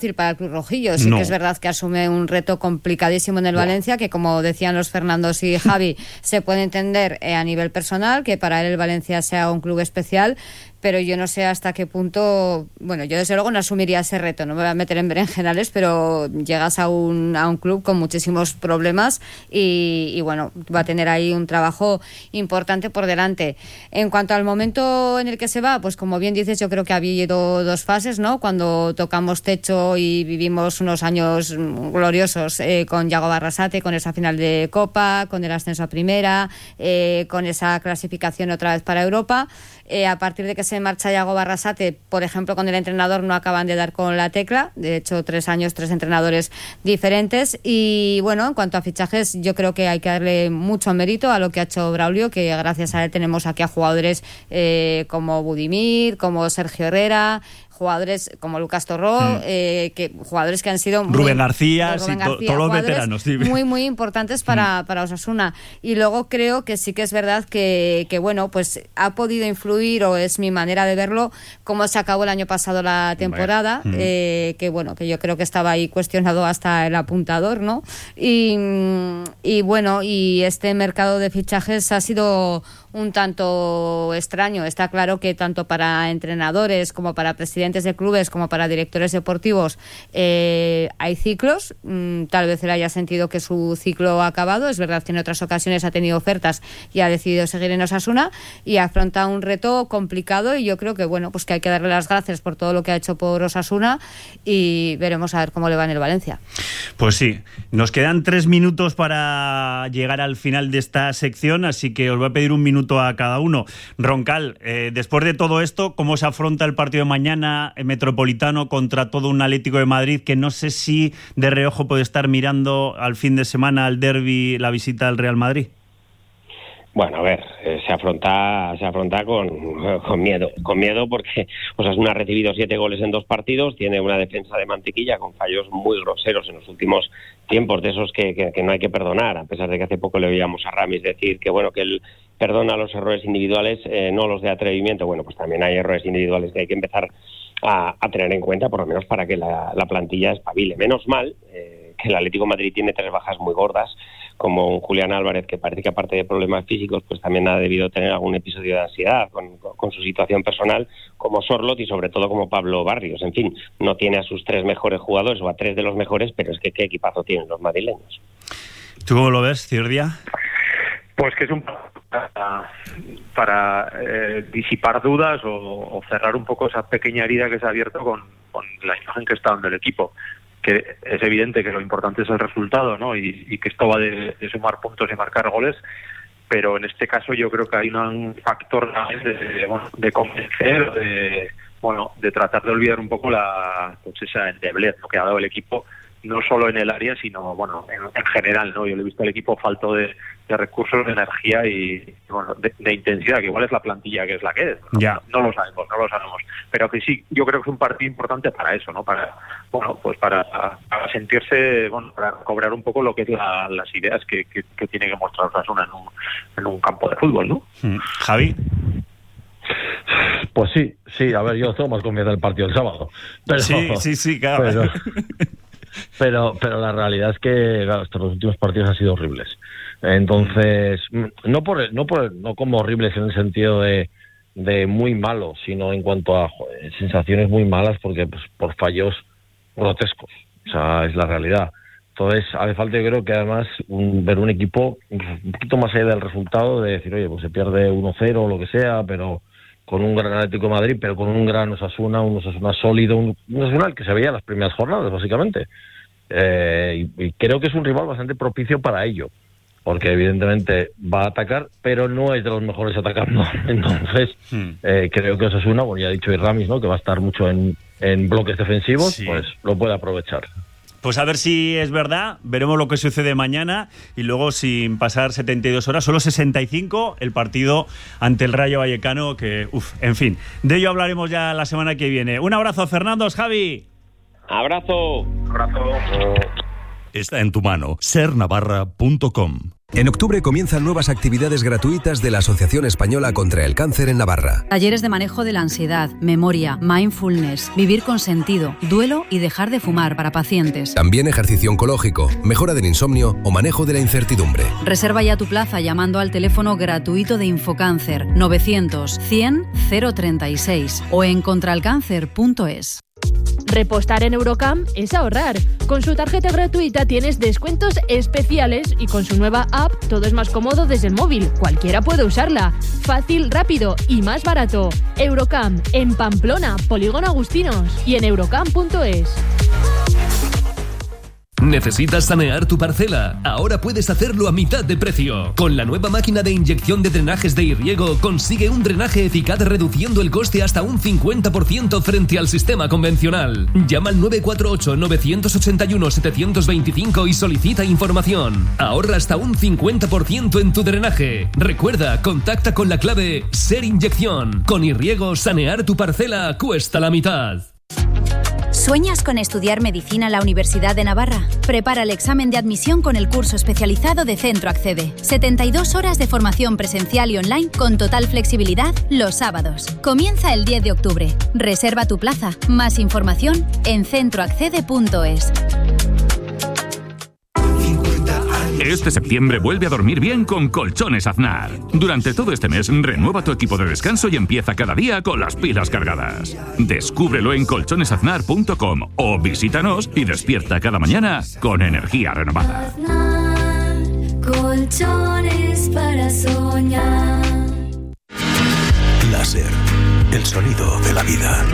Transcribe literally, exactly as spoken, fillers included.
para el Club Rojillo. Sí no. que es verdad que asume un reto complicadísimo en el Buah. Valencia, que como decían los Fernandos y Javi, se puede entender eh, a nivel personal, que para él el Valencia sea un club especial, pero yo no sé hasta qué punto, bueno, yo desde luego no asumiría ese reto, no me voy a meter en berenjenales, pero llegas a un, a un club con muchísimos problemas y, y bueno, va a tener ahí un trabajo importante por delante. En cuanto al momento en el que se va, pues como bien dices, yo creo que ha habido dos fases, ¿no? Cuando tocamos techo y vivimos unos años gloriosos eh, con Yago Barrasate, con esa final de Copa, con el ascenso a Primera, eh, con esa clasificación otra vez para Europa. Eh, a partir de que se marcha Yago Barrasate, por ejemplo, con el entrenador no acaban de dar con la tecla. De hecho, tres años, tres entrenadores diferentes. Y bueno, en cuanto a fichajes, yo creo que hay que darle mucho mérito a lo que ha hecho Braulio, que gracias a él tenemos aquí a jugadores eh, como Budimir, como Sergio Herrera, jugadores como Lucas Torró, sí. eh, que jugadores que han sido muy, Rubén García, Rubén sí, García todos los veteranos, sí. muy muy importantes para, mm. para Osasuna. Y luego creo que sí que es verdad que, que bueno, pues ha podido influir, o es mi manera de verlo, cómo se acabó el año pasado la temporada, mm. eh, que bueno, que yo creo que estaba ahí cuestionado hasta el apuntador, ¿no? Y, y bueno, y este mercado de fichajes ha sido un tanto extraño. Está claro que tanto para entrenadores como para presidentes de clubes como para directores deportivos eh, hay ciclos. Mm, tal vez él haya sentido que su ciclo ha acabado. Es verdad que en otras ocasiones ha tenido ofertas y ha decidido seguir en Osasuna y afronta un reto complicado, y yo creo que bueno, pues que hay que darle las gracias por todo lo que ha hecho por Osasuna, y veremos a ver cómo le va en el Valencia. Pues sí, nos quedan tres minutos para llegar al final de esta sección, así que os voy a pedir un minuto a cada uno. Roncal, eh, después de todo esto, ¿cómo se afronta el partido de mañana eh, Metropolitano contra todo un Atlético de Madrid que no sé si de reojo puede estar mirando al fin de semana al derbi, la visita al Real Madrid? Bueno, a ver, eh, se afronta se afronta con, con miedo, con miedo porque Osasuna ha recibido siete goles en dos partidos, tiene una defensa de mantequilla con fallos muy groseros en los últimos tiempos, de esos que, que, que no hay que perdonar, a pesar de que hace poco le oíamos a Ramis decir que bueno, que él perdona los errores individuales, eh, no los de atrevimiento. Bueno, pues también hay errores individuales que hay que empezar a, a tener en cuenta, por lo menos para que la, la plantilla espabile. Menos mal eh, que el Atlético de Madrid tiene tres bajas muy gordas, como un Julián Álvarez, que parece que aparte de problemas físicos, pues también ha debido tener algún episodio de ansiedad con, con su situación personal, como Sorlot y sobre todo como Pablo Barrios. En fin, no tiene a sus tres mejores jugadores o a tres de los mejores, pero es que qué equipazo tienen los madrileños. ¿Tú cómo lo ves, Ciordia? Pues que es un para, para eh, disipar dudas o, o cerrar un poco esa pequeña herida que se ha abierto con, con la imagen que está dando el equipo. Que es evidente que lo importante es el resultado, ¿no? Y, y que esto va de, de sumar puntos y marcar goles, pero en este caso yo creo que hay un factor de, de, bueno, de convencer, de bueno, de tratar de olvidar un poco la pues esa endeblez, ¿no?, que ha dado el equipo, no solo en el área, sino bueno, en, en general, ¿no? Yo le he visto al equipo falto de, de recursos, de energía y bueno, de, de intensidad, que igual es la plantilla que es la que es, ¿no? Ya. No lo sabemos, no lo sabemos, pero que sí, yo creo que es un partido importante para eso, ¿no? Para bueno, pues para, para sentirse, bueno, para cobrar un poco lo que es la, las ideas que, que, que tiene que mostrar Osasuna en un, en un campo de fútbol, ¿no? Mm. Javi. Pues sí, sí, a ver, yo tengo más confianza en el partido del sábado. Pero, sí, sí, sí, claro. Pero, pero, pero la realidad es que claro, estos últimos partidos han sido horribles. Entonces, no por no por no como horribles en el sentido de, de muy malos, sino en cuanto a joder, sensaciones muy malas, porque pues, por fallos grotescos. O sea, es la realidad. Entonces, hace falta, yo creo que además un, ver un equipo un poquito más allá del resultado, de decir, oye, pues se pierde uno cero o lo que sea, pero con un gran Atlético de Madrid, pero con un gran Osasuna, un Osasuna sólido, un, un Osasuna que se veía en las primeras jornadas, básicamente. Eh, y, y creo que es un rival bastante propicio para ello, porque evidentemente va a atacar, pero no es de los mejores atacando. Entonces, hmm. eh, creo que Osasuna, bueno, ya ha dicho Ramis, ¿no?, que va a estar mucho en, en bloques defensivos, sí. Pues lo puede aprovechar. Pues a ver si es verdad, veremos lo que sucede mañana y luego, sin pasar setenta y dos horas, solo sesenta y cinco, el partido ante el Rayo Vallecano, que, uff, en fin, de ello hablaremos ya la semana que viene. Un abrazo, Fernandos, Javi. Abrazo. Abrazo. Está en tu mano, ser navarra punto com. En octubre comienzan nuevas actividades gratuitas de la Asociación Española contra el Cáncer en Navarra. Talleres de manejo de la ansiedad, memoria, mindfulness, vivir con sentido, duelo y dejar de fumar para pacientes. También ejercicio oncológico, mejora del insomnio o manejo de la incertidumbre. Reserva ya tu plaza llamando al teléfono gratuito de Infocáncer novecientos cien cero treinta y seis o en contralcáncer punto es. Repostar en Eurocam es ahorrar. Con su tarjeta gratuita tienes descuentos especiales y con su nueva app todo es más cómodo desde el móvil. Cualquiera puede usarla. Fácil, rápido y más barato. Eurocam en Pamplona, Polígono Agustinos y en eurocam punto es. ¿Necesitas sanear tu parcela? Ahora puedes hacerlo a mitad de precio. Con la nueva máquina de inyección de drenajes de Irriego consigue un drenaje eficaz reduciendo el coste hasta un cincuenta por ciento frente al sistema convencional. Llama al nueve cuatro ocho, nueve ocho uno, siete dos cinco y solicita información. Ahorra hasta un cincuenta por ciento en tu drenaje. Recuerda, contacta con la clave Ser Inyección. Con Irriego, sanear tu parcela cuesta la mitad. ¿Sueñas con estudiar medicina en la Universidad de Navarra? Prepara el examen de admisión con el curso especializado de Centro Accede. setenta y dos horas de formación presencial y online con total flexibilidad los sábados. Comienza el diez de octubre. Reserva tu plaza. Más información en centro accede punto es. Este septiembre vuelve a dormir bien con Colchones Aznar. Durante todo este mes, renueva tu equipo de descanso y empieza cada día con las pilas cargadas. Descúbrelo en colchones aznar punto com o visítanos y despierta cada mañana con energía renovada. Aznar, colchones para soñar. Láser, el sonido de la vida.